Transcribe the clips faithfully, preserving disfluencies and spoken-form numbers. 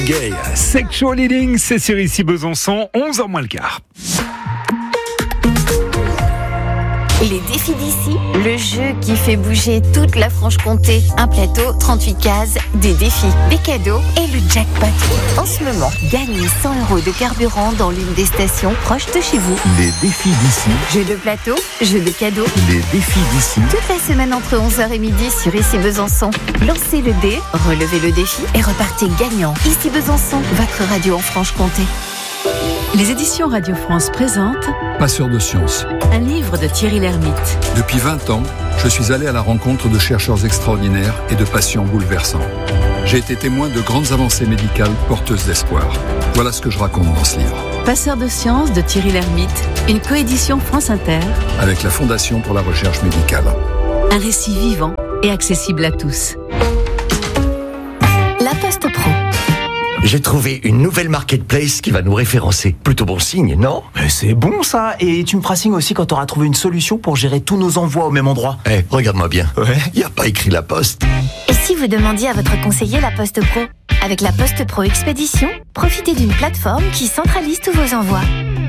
Gay, Sexual Healing, c'est sur Ici Besançon, onze heures moins le quart. Les défis d'ici, le jeu qui fait bouger toute la Franche-Comté. Un plateau, trente-huit cases, des défis, des cadeaux et le jackpot. En ce moment, gagnez cent euros de carburant dans l'une des stations proches de chez vous. Les défis d'ici. Jeu de plateau, jeu de cadeaux. Les défis d'ici. Toute la semaine entre onze heures et midi sur Ici Besançon. Lancez le dé, relevez le défi et repartez gagnant. Ici Besançon, votre radio en Franche-Comté. Les éditions Radio France présentent Passeur de science. Un livre de Thierry Lhermitte. Depuis vingt ans, je suis allé à la rencontre de chercheurs extraordinaires et de patients bouleversants. J'ai été témoin de grandes avancées médicales porteuses d'espoir. Voilà ce que je raconte dans ce livre. Passeur de science de Thierry Lhermitte, une coédition France Inter avec la Fondation pour la recherche médicale. Un récit vivant et accessible à tous. La Poste Pro. J'ai trouvé une nouvelle marketplace qui va nous référencer. Plutôt bon signe, non ? Mais c'est bon ça. Et tu me feras signe aussi quand tu auras trouvé une solution pour gérer tous nos envois au même endroit. Eh, hey, regarde-moi bien. Ouais. Il n'y a pas écrit La Poste. Et si vous demandiez à votre conseiller La Poste Pro ? Avec La Poste Pro Expédition, profitez d'une plateforme qui centralise tous vos envois.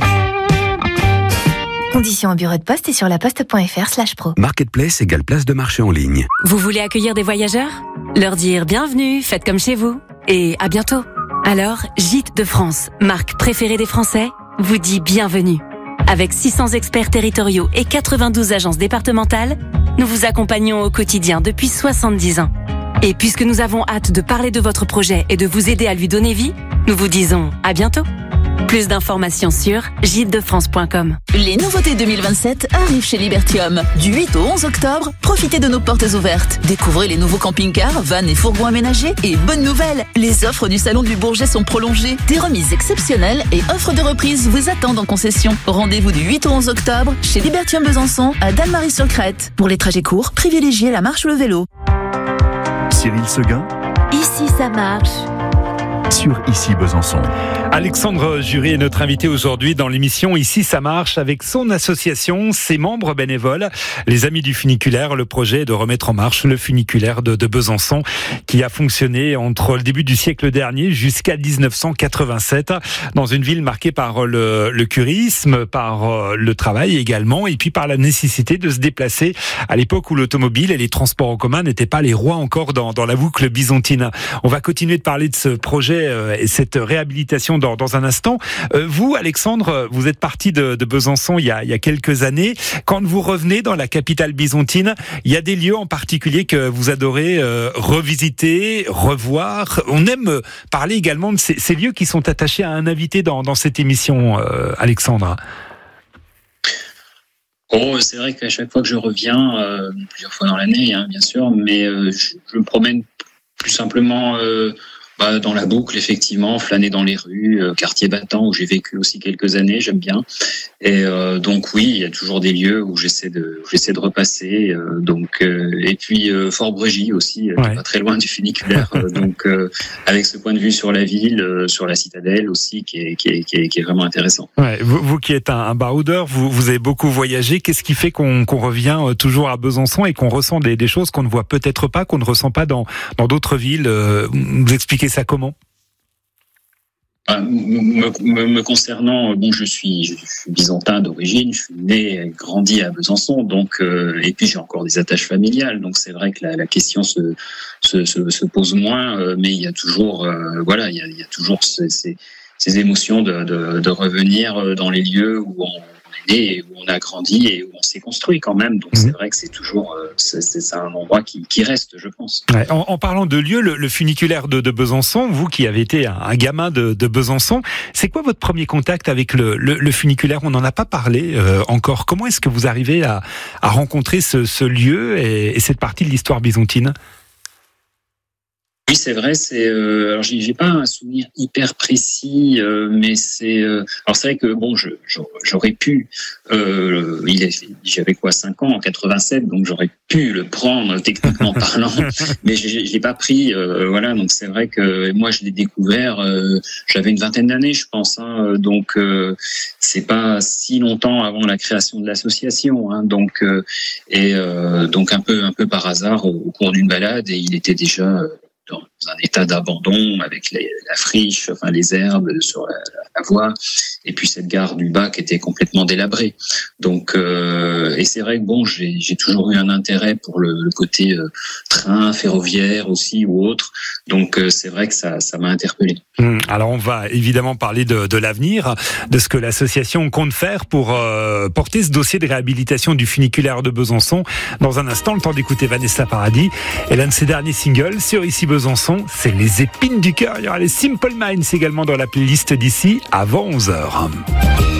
Conditions en bureau de poste et sur laposte.fr slash pro. Marketplace égale place de marché en ligne. Vous voulez accueillir des voyageurs ? Leur dire bienvenue, faites comme chez vous. Et à bientôt. Alors, Gîtes de France, marque préférée des Français, vous dit bienvenue. Avec six cents experts territoriaux et quatre-vingt-douze agences départementales, nous vous accompagnons au quotidien depuis soixante-dix ans. Et puisque nous avons hâte de parler de votre projet et de vous aider à lui donner vie, nous vous disons à bientôt. Plus d'informations sur gîtes de france point com. Les nouveautés deux mille vingt-sept arrivent chez Libertium. Du huit au onze octobre, profitez de nos portes ouvertes. Découvrez les nouveaux camping-cars, vannes et fourgons aménagés. Et bonne nouvelle, les offres du Salon du Bourget sont prolongées. Des remises exceptionnelles et offres de reprise vous attendent en concession. Rendez-vous du huit au onze octobre chez Libertium Besançon à Dalmarie-sur-Crète. Pour les trajets courts, privilégiez la marche ou le vélo. Cyril Seguin. Ici ça marche. Sur Ici Besançon. Alexandre Jury est notre invité aujourd'hui dans l'émission Ici ça marche avec son association, ses membres bénévoles, les Amis du Funiculaire. Le projet est de remettre en marche le funiculaire de, de Besançon qui a fonctionné entre le début du siècle dernier jusqu'à dix-neuf cent quatre-vingt-sept dans une ville marquée par le, le curisme, par le travail également et puis par la nécessité de se déplacer à l'époque où l'automobile et les transports en commun n'étaient pas les rois encore dans, dans la boucle byzantine. On va continuer de parler de ce projet et cette réhabilitation dans, dans un instant. Euh, vous, Alexandre, vous êtes parti de, de Besançon il y, a, il y a quelques années. Quand vous revenez dans la capitale byzantine, il y a des lieux en particulier que vous adorez euh, revisiter, revoir. On aime parler également de ces, ces lieux qui sont attachés à un invité dans, dans cette émission, euh, Alexandre. Oh, c'est vrai qu'à chaque fois que je reviens, euh, plusieurs fois dans l'année, hein, bien sûr, mais euh, je, je me promène plus simplement... Euh, Bah, dans la boucle, effectivement, flâner dans les rues, euh, quartier battant où j'ai vécu aussi quelques années, j'aime bien. Et euh, donc oui, il y a toujours des lieux où j'essaie de, où j'essaie de repasser. Euh, donc euh, et puis euh, Fort-Brégy aussi, euh, ouais. Pas très loin du funiculaire. euh, donc euh, avec ce point de vue sur la ville, euh, sur la citadelle aussi, qui est, qui est, qui est, qui est vraiment intéressant. Ouais, vous, vous qui êtes un, un baroudeur, vous, vous avez beaucoup voyagé. Qu'est-ce qui fait qu'on, qu'on revient toujours à Besançon et qu'on ressent des, des choses qu'on ne voit peut-être pas, qu'on ne ressent pas dans, dans d'autres villes? euh, Vous expliquez ça comment? Me, me, me concernant, bon, je suis, je suis byzantin d'origine, je suis né et grandi à Besançon, donc euh, et puis j'ai encore des attaches familiales, donc c'est vrai que la, la question se, se, se, se pose moins, euh, mais il y a toujours, euh, voilà, il y a, il y a toujours ces, ces, ces émotions de, de, de revenir dans les lieux où on et où on a grandi et où on s'est construit quand même. Donc mmh. c'est vrai que c'est toujours c'est, c'est un endroit qui, qui reste, je pense. Ouais, en, en parlant de lieu, le, le funiculaire de, de Besançon, vous qui avez été un, un gamin de, de Besançon, c'est quoi votre premier contact avec le, le, le funiculaire? On n'en a pas parlé euh, encore. Comment est-ce que vous arrivez à, à rencontrer ce, ce lieu et, et cette partie de l'histoire byzantine? Oui, c'est vrai. C'est euh, alors j'ai, j'ai pas un souvenir hyper précis, euh, mais c'est euh, alors c'est vrai que bon, je, j'aurais pu. Euh, il est, j'avais quoi cinq ans en quatre-vingt-sept, donc j'aurais pu le prendre techniquement parlant, mais j'ai, j'ai pas pris. Euh, voilà, donc c'est vrai que moi je l'ai découvert. Euh, j'avais une vingtaine d'années, je pense. Hein, donc euh, c'est pas si longtemps avant la création de l'association. Hein, donc euh, et euh, donc un peu un peu par hasard au, au cours d'une balade, et il était déjà dans un état d'abandon avec les, la friche, enfin les herbes sur la, la voie, et puis cette gare du bas qui était complètement délabrée. Donc, euh, et c'est vrai que bon, j'ai, j'ai toujours eu un intérêt pour le, le côté euh, train, ferroviaire aussi ou autre. Donc, euh, c'est vrai que ça, ça m'a interpellé. Mmh, alors, on va évidemment parler de, de l'avenir, de ce que l'association compte faire pour euh, porter ce dossier de réhabilitation du funiculaire de Besançon. Dans un instant, le temps d'écouter Vanessa Paradis et l'un de ses derniers singles sur Ici Besançon, c'est Les Épines du Cœur. Il y aura les Simple Minds également dans la playlist d'ici avant onze heures.